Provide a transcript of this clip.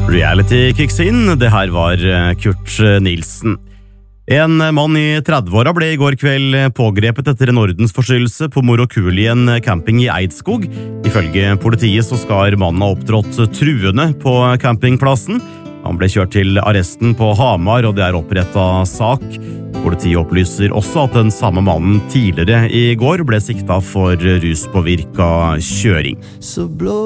Reality kicks in, det her var Kurt Nilsen. En mann i 30-åra ble i går kveld pågrepet etter en ordensforstyrrelse på Morokulien camping i Eidskog. Ifølge politiet så skal mannen ha opptrådt truende på campingplassen. Han ble kjørt til arresten på Hamar, og det er opprettet sak. Politiet opplyser også at den samme mannen tidligere i går ble siktet for ruspåvirket kjøring.